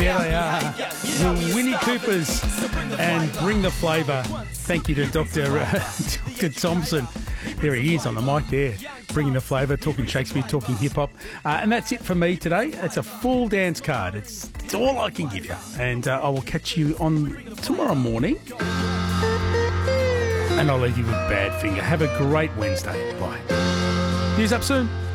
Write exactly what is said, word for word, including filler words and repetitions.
Here they are, the Winnie Coopers, and Bring the Flavour. Thank you to Doctor Uh, Doctor Thompson. There he is on the mic there, bringing the flavour, talking Shakespeare, talking hip-hop. Uh, and that's it for me today. It's a full dance card. It's, it's all I can give you. And uh, I will catch you on tomorrow morning. And I'll leave you with Badfinger. Have a great Wednesday. Bye. News up soon.